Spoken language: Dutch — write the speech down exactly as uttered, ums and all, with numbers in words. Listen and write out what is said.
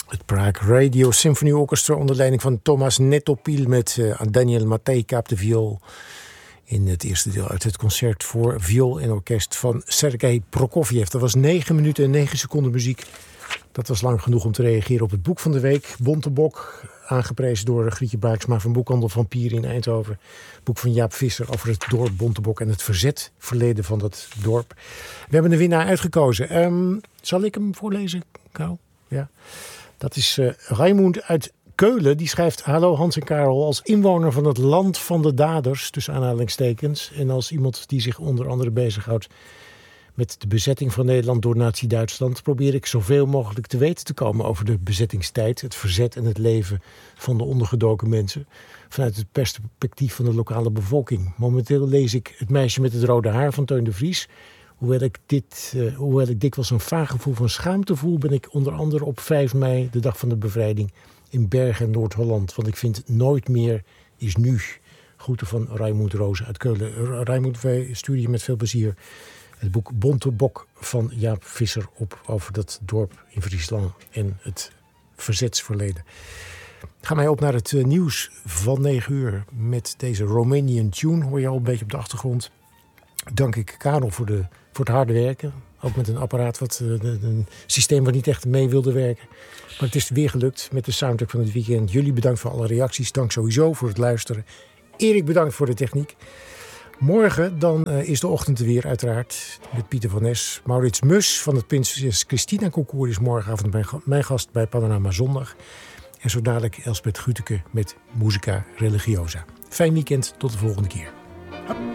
Het Prague Radio Symphony Orchestra onder leiding van Thomas Netopil met uh, Daniel Matejka op de viool. In het eerste deel uit het concert voor viool en orkest van Sergei Prokofjev. Dat was negen minuten en negen seconden muziek. Dat was lang genoeg om te reageren op het boek van de week. Bontebok, aangeprezen door Grietje Baaksma van Boekhandel Van Pier in Eindhoven. Boek van Jaap Visser over het dorp Bontebok en het verzetverleden van dat dorp. We hebben een winnaar uitgekozen. Um, zal ik hem voorlezen, Karel? Ja. Dat is uh, Raimund uit Keulen. Die schrijft: hallo Hans en Karel, als inwoner van het land van de daders, tussen aanhalingstekens, en als iemand die zich onder andere bezighoudt met de bezetting van Nederland door Nazi-Duitsland, probeer ik zoveel mogelijk te weten te komen over de bezettingstijd, het verzet en het leven van de ondergedoken mensen, vanuit het perspectief van de lokale bevolking. Momenteel lees ik Het meisje met het rode haar van Teun de Vries. Hoewel ik, dit, uh, hoewel ik dikwijls een vaag gevoel van schaamte voel, ben ik onder andere op vijf mei, de dag van de bevrijding, in Bergen, Noord-Holland. Want ik vind nooit meer is nu. Groeten van Raimund Roos uit Keulen. Raimund, wij sturen je met veel plezier het boek Bontebok van Jaap Visser op over dat dorp in Friesland en het verzetsverleden. Gaan wij op naar het uh, nieuws van negen uur met deze Romanian tune. Hoor je al een beetje op de achtergrond. Dank ik Karel voor, de, voor het harde werken. Ook met een apparaat, wat, uh, een systeem wat niet echt mee wilde werken. Maar het is weer gelukt met de soundtrack van het weekend. Jullie bedankt voor alle reacties. Dank sowieso voor het luisteren. Erik bedankt voor de techniek. Morgen dan uh, is de ochtend er weer uiteraard met Pieter van Nes. Maurits Mus van het Prinses Christina Concours is morgenavond mijn, mijn gast bij Panorama Zondag. En zo dadelijk Elsbeth Guteke met Musica Religiosa. Fijn weekend, tot de volgende keer.